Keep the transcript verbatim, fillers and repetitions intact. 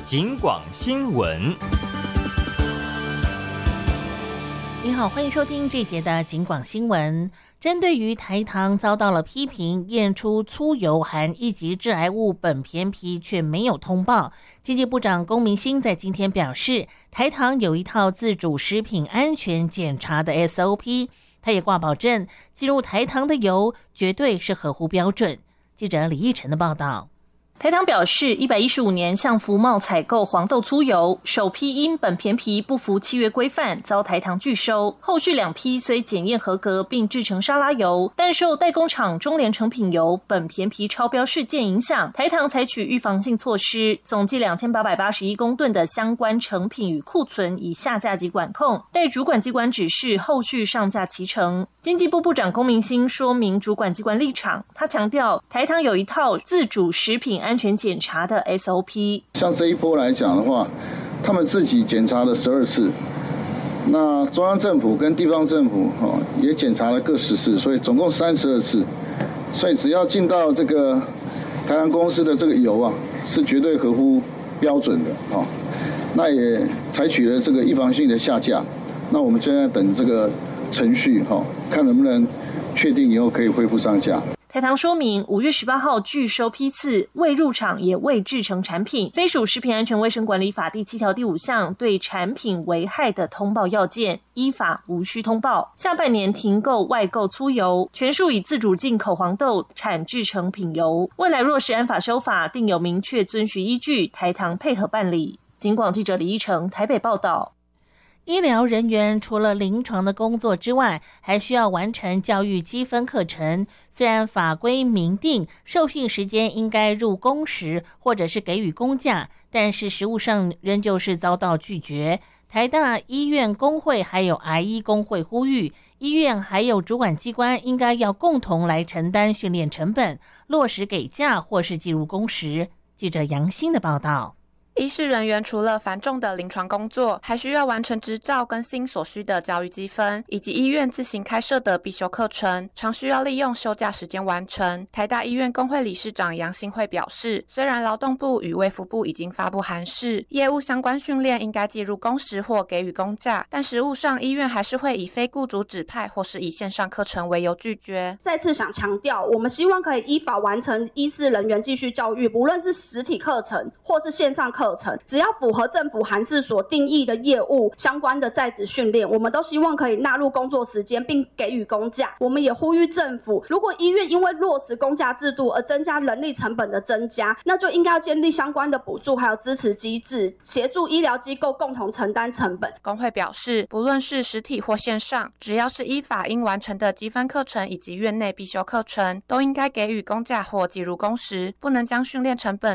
警广新闻。 你好，欢迎收听这节的警广新闻。针对于台糖遭到了批评，验出粗油含一级致癌物苯偏皮却没有通报，经济部长龚明鑫在今天表示，台糖有一套自主食品安全检查的 S O P， 他也挂保证，进入台糖的油绝对是合乎标准。记者李义成的报道。 台糖表示，一百一十五年向福茂采购黄豆粗油，首批因苯偏皮不符契约规范，遭台糖拒收。后续两批虽检验合格并制成沙拉油，但受代工厂中联成品油苯偏皮超标事件影响，台糖采取预防性措施，总计两千八百八十一公吨的相关成品与库存已下架及管控，待主管机关指示后续上架齐成。经济部部长龚明鑫说明主管机关立场，他强调台糖有一套自主食品安全检查的 S O P。 像这一波来讲的话，他们自己检查了十二次，那中央政府跟地方政府、哦、也检查了各十次，所以总共三十二次。所以只要进到这个台糖公司的这个油啊，是绝对合乎标准的、哦、那也采取了这个预防性的下架。那我们现在等这个程序、哦、看能不能确定以后可以恢复上架。 台糖说明，五月十八号拒收批次，未入场也未制成产品，非属食品安全卫生管理法第七条第五项对产品危害的通报要件，依法无需通报。下半年停购外购粗油，全数以自主进口黄豆产制成品油。未来若是按法修法，定有明确遵循依据，台糖配合办理。警广记者李一成台北报道。 医疗人员除了临床的工作之外，还需要完成教育积分课程。虽然法规明定受训时间应该入工时或者是给予公假，但是实务上仍旧是遭到拒绝。台大医院工会还有癌医工会呼吁，医院还有主管机关应该要共同来承担训练成本，落实给假或是计入工时。记者杨欣的报道。 医事人员除了繁重的临床工作，还需要完成执照更新所需的教育积分，以及医院自行开设的必修课程，常需要利用休假时间完成。台大医院工会理事长杨新慧表示，虽然劳动部与卫福部已经发布函释，业务相关训练应该计入工时或给予公假，但实务上医院还是会以非雇主指派或是以线上课程为由拒绝。 再次想强调，我们希望可以依法完成医事人员继续教育，不论是实体课程或是线上课程，只要符合政府函释所定义的业务相关的在职训练，我们都希望可以纳入工作时间并给予公假。我们也呼吁政府，如果医院因为落实公假制度而增加人力成本的增加，那就应该要建立相关的补助还有支持机制，协助医疗机构共同承担成本。 工会表示，不论是实体或线上，只要是依法应完成的积分课程以及院内必修课程，都应该给予公假或计入工时，不能将训练成本